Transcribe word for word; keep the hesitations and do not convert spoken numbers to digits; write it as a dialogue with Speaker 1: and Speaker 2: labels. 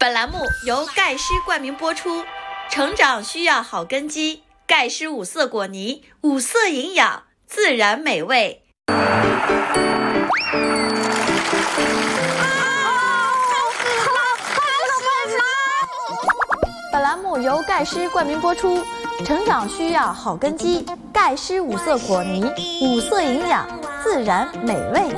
Speaker 1: 本栏目由钙师冠名播出，成长需要好根基，钙师五色果泥，五色营养，自然美味。本栏目由钙师冠名播出，成长需要好根基，钙师五色果泥，五色营养，自然美味。